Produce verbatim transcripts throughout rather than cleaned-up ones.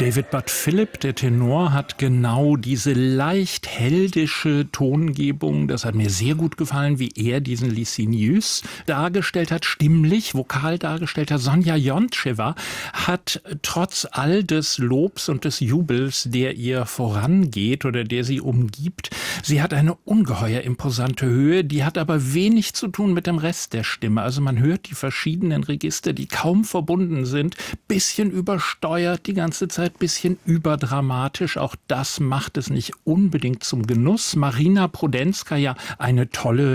David Budd Philip, der Tenor, hat genau diese leicht heldische Tongebung. Das hat mir sehr gut gefallen, wie er diesen Licinius dargestellt hat, stimmlich, vokal dargestellt hat. Sonja Jontschewa hat trotz all des Lobs und des Jubels, der ihr vorangeht oder der sie umgibt, sie hat eine ungeheuer imposante Höhe, die hat aber wenig zu tun mit dem Rest der Stimme. Also man hört die verschiedenen Register, die kaum verbunden sind, bisschen übersteuert die ganze Zeit, bisschen überdramatisch. Auch das macht es nicht unbedingt zum Genuss. Marina Prudenskaja, eine tolle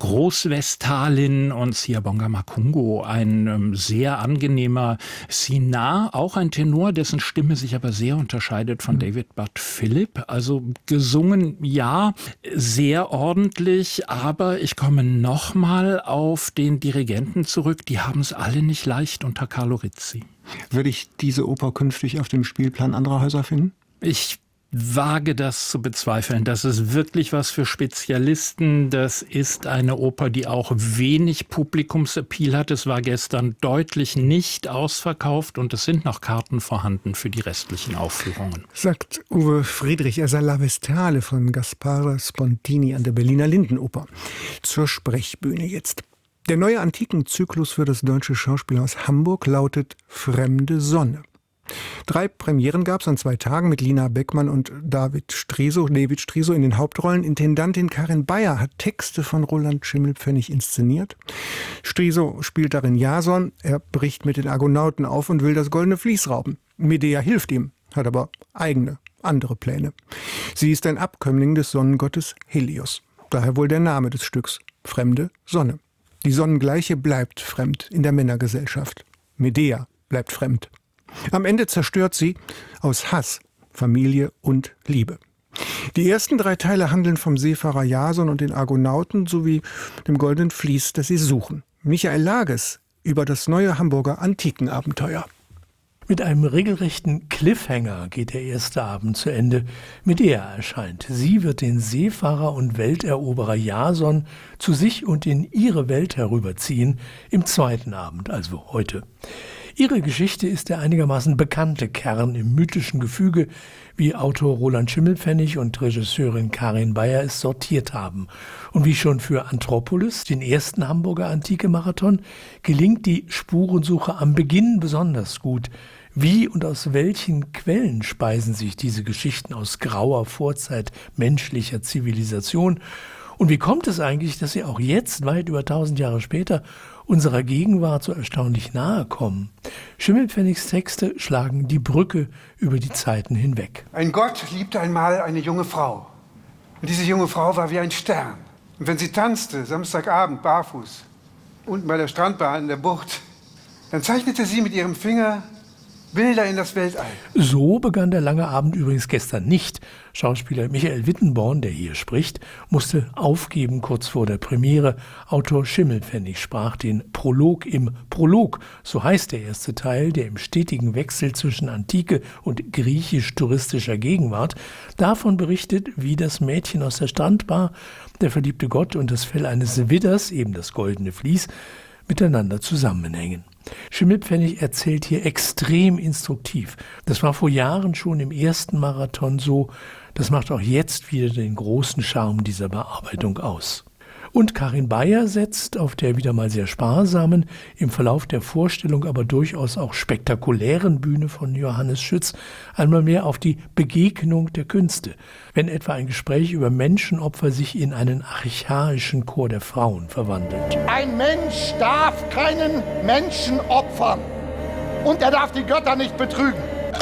Großwestalin, und Siyabonga Makungo, ein ähm, sehr angenehmer Sinar, auch ein Tenor, dessen Stimme sich aber sehr unterscheidet von David Budd Philip. Also gesungen, ja, sehr ordentlich, aber ich komme nochmal auf den Dirigenten zurück. Die haben es alle nicht leicht unter Carlo Rizzi. Würde ich diese Oper künftig auf dem Spielplan anderer Häuser finden? Ich wage das zu bezweifeln. Das ist wirklich was für Spezialisten. Das ist eine Oper, die auch wenig Publikumsappeal hat. Es war gestern deutlich nicht ausverkauft und es sind noch Karten vorhanden für die restlichen Aufführungen. Sagt Uwe Friedrich, er sei La Vestale von Gaspare Spontini an der Berliner Lindenhofer. Zur Sprechbühne jetzt. Der neue Antikenzyklus für das Deutsche Schauspielhaus Hamburg lautet Fremde Sonne. Drei Premieren gab es an zwei Tagen mit Lina Beckmann und David Striso, David Striso in den Hauptrollen. Intendantin Karin Beyer hat Texte von Roland Schimmelpfennig inszeniert. Striso spielt darin Jason. Er bricht mit den Argonauten auf und will das goldene Vlies rauben. Medea hilft ihm, hat aber eigene, andere Pläne. Sie ist ein Abkömmling des Sonnengottes Helios. Daher wohl der Name des Stücks, Fremde Sonne. Die Sonnengleiche bleibt fremd in der Männergesellschaft. Medea bleibt fremd. Am Ende zerstört sie aus Hass Familie und Liebe. Die ersten drei Teile handeln vom Seefahrer Jason und den Argonauten sowie dem goldenen Vlies, das sie suchen. Michael Lages über das neue Hamburger Antikenabenteuer. Mit einem regelrechten Cliffhanger geht der erste Abend zu Ende. Medea erscheint. Sie wird den Seefahrer und Welteroberer Jason zu sich und in ihre Welt herüberziehen, im zweiten Abend, also heute. Ihre Geschichte ist der einigermaßen bekannte Kern im mythischen Gefüge, wie Autor Roland Schimmelpfennig und Regisseurin Karin Beyer es sortiert haben. Und wie schon für Anthropolis, den ersten Hamburger Antike-Marathon, gelingt die Spurensuche am Beginn besonders gut. Wie und aus welchen Quellen speisen sich diese Geschichten aus grauer Vorzeit menschlicher Zivilisation? Und wie kommt es eigentlich, dass sie auch jetzt, weit über tausend Jahre später, unserer Gegenwart so erstaunlich nahe kommen? Schimmelpfennigs Texte schlagen die Brücke über die Zeiten hinweg. Ein Gott liebte einmal eine junge Frau. Und diese junge Frau war wie ein Stern. Und wenn sie tanzte, Samstagabend, barfuß, unten bei der Strandbar in der Bucht, dann zeichnete sie mit ihrem Finger Bilder in das Weltall. So begann der lange Abend übrigens gestern nicht. Schauspieler Michael Wittenborn, der hier spricht, musste aufgeben kurz vor der Premiere. Autor Schimmelpfennig sprach den Prolog im Prolog. So heißt der erste Teil, der im stetigen Wechsel zwischen Antike und griechisch-touristischer Gegenwart davon berichtet, wie das Mädchen aus der Strandbar, der verliebte Gott und das Fell eines Widders, eben das goldene Vlies, miteinander zusammenhängen. Schimmelpfennig erzählt hier extrem instruktiv. Das war vor Jahren schon im ersten Marathon so. Das macht auch jetzt wieder den großen Charme dieser Bearbeitung aus. Und Karin Beyer setzt auf der wieder mal sehr sparsamen, im Verlauf der Vorstellung aber durchaus auch spektakulären Bühne von Johannes Schütz einmal mehr auf die Begegnung der Künste, wenn etwa ein Gespräch über Menschenopfer sich in einen archaischen Chor der Frauen verwandelt. Ein Mensch darf keinen Menschen opfern und er darf die Götter nicht betrügen.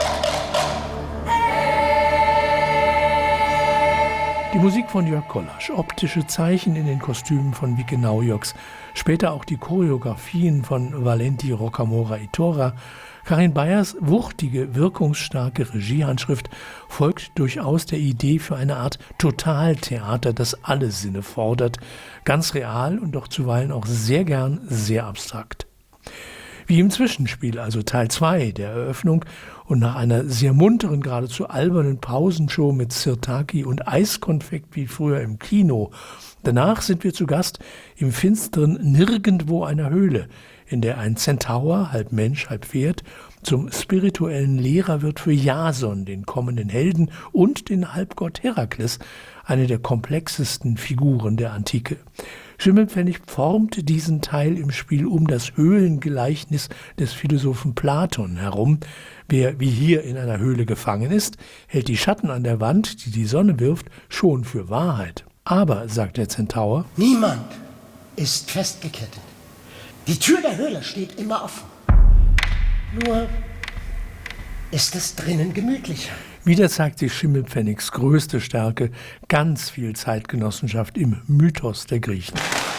Die Musik von Jörg Kollasch, optische Zeichen in den Kostümen von Wieke Naujoks, später auch die Choreografien von Valenti Rocamora Itorra. Karin Beyers wuchtige, wirkungsstarke Regiehandschrift folgt durchaus der Idee für eine Art Totaltheater, das alle Sinne fordert, ganz real und doch zuweilen auch sehr gern sehr abstrakt. Wie im Zwischenspiel, also Teil zwei der Eröffnung, und nach einer sehr munteren, geradezu albernen Pausenshow mit Sirtaki und Eiskonfekt wie früher im Kino. Danach sind wir zu Gast im finsteren Nirgendwo einer Höhle, in der ein Zentaur, halb Mensch, halb Pferd, Zum spirituellen Lehrer wird für Jason, den kommenden Helden, und den Halbgott Herakles eine der komplexesten Figuren der Antike. Schimmelpfennig formt diesen Teil im Spiel um das Höhlengleichnis des Philosophen Platon herum. Wer wie hier in einer Höhle gefangen ist, hält die Schatten an der Wand, die die Sonne wirft, schon für Wahrheit. Aber, sagt der Zentaur, niemand ist festgekettet. Die Tür der Höhle steht immer offen. Nur ist es drinnen gemütlicher. Wieder zeigt sich Schimmelpfennigs größte Stärke, ganz viel Zeitgenossenschaft im Mythos der Griechen.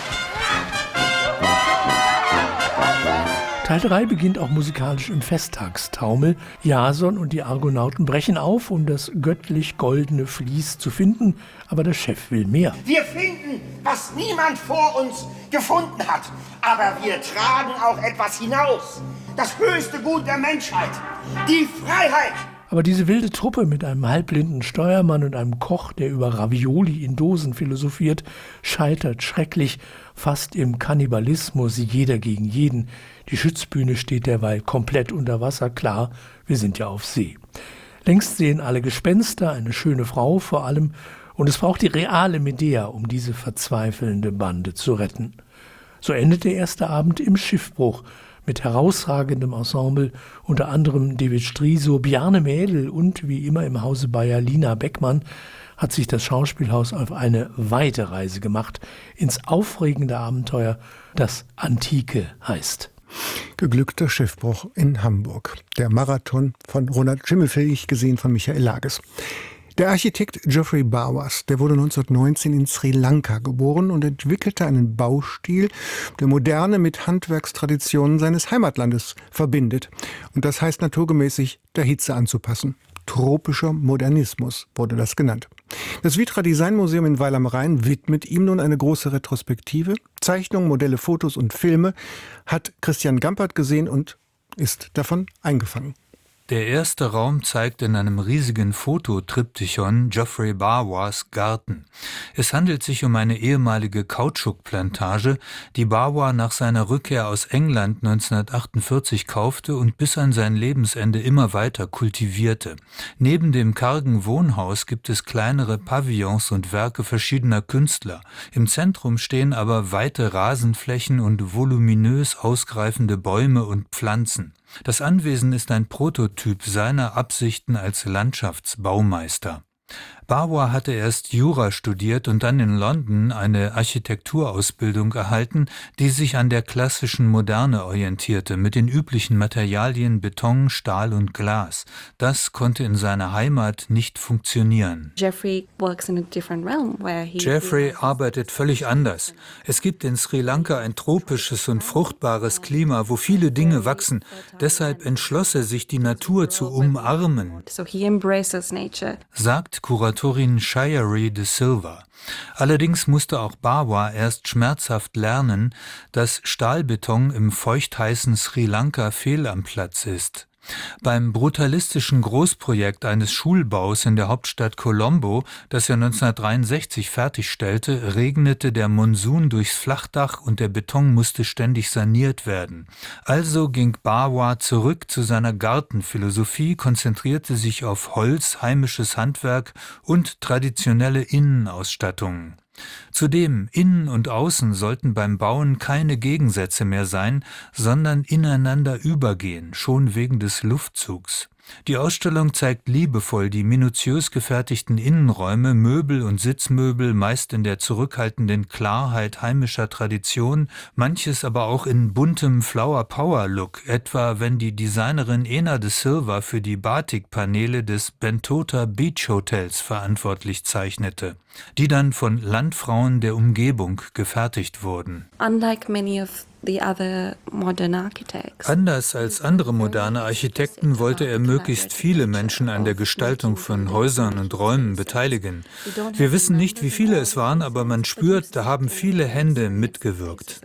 Teil drei beginnt auch musikalisch im Festtagstaumel. Jason und die Argonauten brechen auf, um das göttlich-goldene Vlies zu finden, aber der Chef will mehr. Wir finden, was niemand vor uns gefunden hat, aber wir tragen auch etwas hinaus. Das höchste Gut der Menschheit, die Freiheit. Aber diese wilde Truppe mit einem halbblinden Steuermann und einem Koch, der über Ravioli in Dosen philosophiert, scheitert schrecklich, fast im Kannibalismus, jeder gegen jeden. Die Schützbühne steht derweil komplett unter Wasser, klar, wir sind ja auf See. Längst sehen alle Gespenster, eine schöne Frau vor allem, und es braucht die reale Medea, um diese verzweifelnde Bande zu retten. So endet der erste Abend im Schiffbruch, mit herausragendem Ensemble, unter anderem David Striso, Bjarne Mädel und, wie immer im Hause Bayer, Lina Beckmann, hat sich das Schauspielhaus auf eine weite Reise gemacht, ins aufregende Abenteuer, das Antike heißt. Geglückter Schiffbruch in Hamburg. Der Marathon von Ronald Schimmelpfennig, gesehen von Michael Lages. Der Architekt Geoffrey Bawas, der wurde neunzehnhundertneunzehn in Sri Lanka geboren und entwickelte einen Baustil, der Moderne mit Handwerkstraditionen seines Heimatlandes verbindet. Und das heißt naturgemäßig, der Hitze anzupassen. Tropischer Modernismus wurde das genannt. Das Vitra Design Museum in Weil am Rhein widmet ihm nun eine große Retrospektive. Zeichnungen, Modelle, Fotos und Filme hat Christian Gampert gesehen und ist davon eingefangen. Der erste Raum zeigt in einem riesigen Fototriptychon Geoffrey Bawas Garten. Es handelt sich um eine ehemalige Kautschukplantage, die Bawa nach seiner Rückkehr aus England neunzehnhundertachtundvierzig kaufte und bis an sein Lebensende immer weiter kultivierte. Neben dem kargen Wohnhaus gibt es kleinere Pavillons und Werke verschiedener Künstler. Im Zentrum stehen aber weite Rasenflächen und voluminös ausgreifende Bäume und Pflanzen. Das Anwesen ist ein Prototyp seiner Absichten als Landschaftsbaumeister. Bawa hatte erst Jura studiert und dann in London eine Architekturausbildung erhalten, die sich an der klassischen Moderne orientierte, mit den üblichen Materialien Beton, Stahl und Glas. Das konnte in seiner Heimat nicht funktionieren. Geoffrey works in a different realm where he Geoffrey arbeitet völlig anders. Es gibt in Sri Lanka ein tropisches und fruchtbares Klima, wo viele Dinge wachsen. Deshalb entschloss er sich, die Natur zu umarmen, so he embraces nature. sagt Kuratorin Shayari de Silva. Allerdings musste auch Bawa erst schmerzhaft lernen, dass Stahlbeton im feuchtheißen Sri Lanka fehl am Platz ist. Beim brutalistischen Großprojekt eines Schulbaus in der Hauptstadt Colombo, das er neunzehnhundertdreiundsechzig fertigstellte, regnete der Monsun durchs Flachdach und der Beton musste ständig saniert werden. Also ging Bawa zurück zu seiner Gartenphilosophie, konzentrierte sich auf Holz, heimisches Handwerk und traditionelle Innenausstattungen. Zudem, innen und außen sollten beim Bauen keine Gegensätze mehr sein, sondern ineinander übergehen, schon wegen des Luftzugs. Die Ausstellung zeigt liebevoll die minutiös gefertigten Innenräume, Möbel und Sitzmöbel, meist in der zurückhaltenden Klarheit heimischer Tradition, manches aber auch in buntem Flower-Power-Look, etwa wenn die Designerin Ena de Silva für die Batik-Paneele des Bentota Beach Hotels verantwortlich zeichnete, die dann von Landfrauen der Umgebung gefertigt wurden. Unlike many of the other modern architects. Anders als andere moderne Architekten wollte er möglichst viele Menschen an der Gestaltung von Häusern und Räumen beteiligen. Wir wissen nicht, wie viele es waren, aber man spürt, da haben viele Hände mitgewirkt.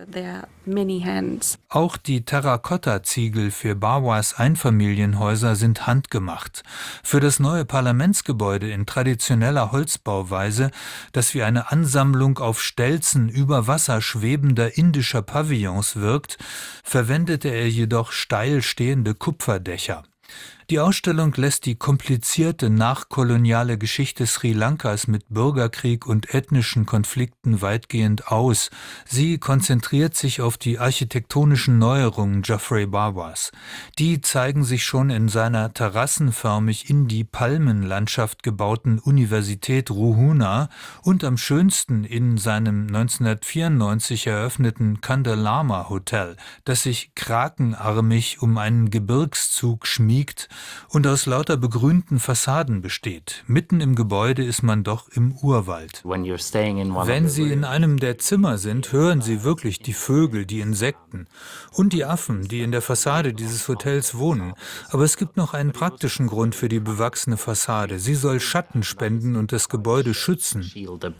Auch die Terrakotta-Ziegel für Bawas Einfamilienhäuser sind handgemacht. Für das neue Parlamentsgebäude in traditioneller Holzbauweise, das wie eine Ansammlung auf Stelzen über Wasser schwebender indischer Pavillons auswirkt, verwendete er jedoch steil stehende Kupferdächer. Die Ausstellung lässt die komplizierte nachkoloniale Geschichte Sri Lankas mit Bürgerkrieg und ethnischen Konflikten weitgehend aus. Sie konzentriert sich auf die architektonischen Neuerungen Geoffrey Bawas. Die zeigen sich schon in seiner terrassenförmig in die Palmenlandschaft gebauten Universität Ruhuna und am schönsten in seinem neunzehnhundertvierundneunzig eröffneten Kandalama Hotel, das sich krakenarmig um einen Gebirgszug schmiegt und aus lauter begrünten Fassaden besteht. Mitten im Gebäude ist man doch im Urwald. Wenn Sie in einem der Zimmer sind, hören Sie wirklich die Vögel, die Insekten und die Affen, die in der Fassade dieses Hotels wohnen. Aber es gibt noch einen praktischen Grund für die bewachsene Fassade. Sie soll Schatten spenden und das Gebäude schützen,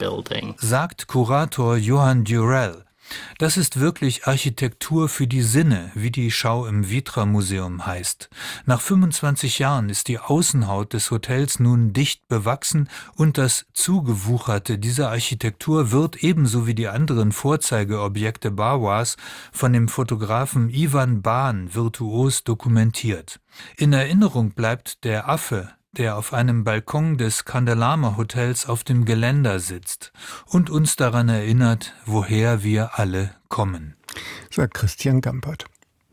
sagt Kurator Johann Durell. Das ist wirklich Architektur für die Sinne, wie die Schau im Vitra-Museum heißt. Nach fünfundzwanzig Jahren ist die Außenhaut des Hotels nun dicht bewachsen und das Zugewucherte dieser Architektur wird ebenso wie die anderen Vorzeigeobjekte Bawas von dem Fotografen Ivan Ban virtuos dokumentiert. In Erinnerung bleibt der Affe, der auf einem Balkon des Kandalama Hotels auf dem Geländer sitzt und uns daran erinnert, woher wir alle kommen, sagt Christian Gampert.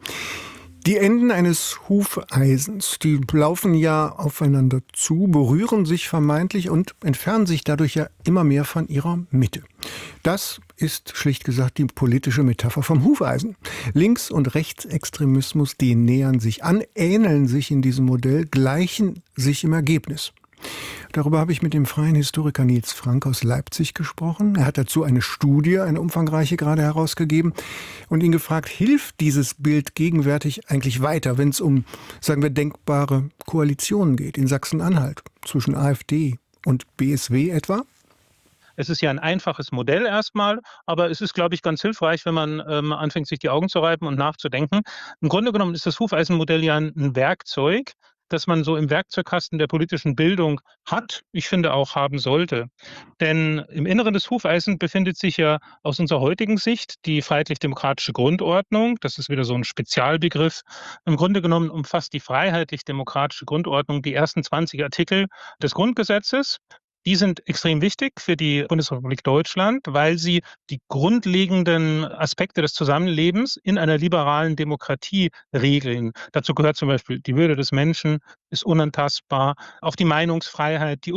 Die Enden eines Hufeisens, die laufen ja aufeinander zu, berühren sich vermeintlich und entfernen sich dadurch ja immer mehr von ihrer Mitte. Das ist schlicht gesagt die politische Metapher vom Hufeisen. Links- und Rechtsextremismus, die nähern sich an, ähneln sich in diesem Modell, gleichen sich im Ergebnis. Darüber habe ich mit dem freien Historiker Nils Frank aus Leipzig gesprochen. Er hat dazu eine Studie, eine umfangreiche, gerade herausgegeben und ihn gefragt, hilft dieses Bild gegenwärtig eigentlich weiter, wenn es um, sagen wir, denkbare Koalitionen geht, in Sachsen-Anhalt, zwischen AfD und B S W etwa? Es ist ja ein einfaches Modell erstmal, aber es ist, glaube ich, ganz hilfreich, wenn man ähm, anfängt, sich die Augen zu reiben und nachzudenken. Im Grunde genommen ist das Hufeisenmodell ja ein, ein Werkzeug, das man so im Werkzeugkasten der politischen Bildung hat, ich finde auch haben sollte. Denn im Inneren des Hufeisens befindet sich ja aus unserer heutigen Sicht die freiheitlich-demokratische Grundordnung. Das ist wieder so ein Spezialbegriff. Im Grunde genommen umfasst die freiheitlich-demokratische Grundordnung die ersten zwanzig Artikel des Grundgesetzes. Die sind extrem wichtig für die Bundesrepublik Deutschland, weil sie die grundlegenden Aspekte des Zusammenlebens in einer liberalen Demokratie regeln. Dazu gehört zum Beispiel die Würde des Menschen ist unantastbar, auch die Meinungsfreiheit, die